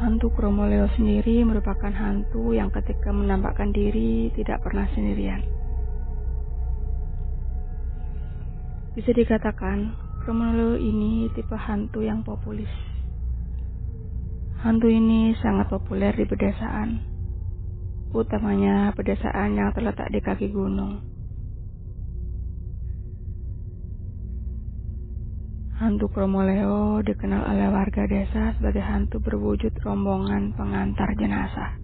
Hantu Kromoleo sendiri merupakan hantu yang ketika menampakkan diri tidak pernah sendirian. Bisa dikatakan, Kromoleo ini tipe hantu yang populis. Hantu ini sangat populer di pedesaan, utamanya pedesaan yang terletak di kaki gunung. Hantu Kromoleo dikenal oleh warga desa sebagai hantu berwujud rombongan pengantar jenazah.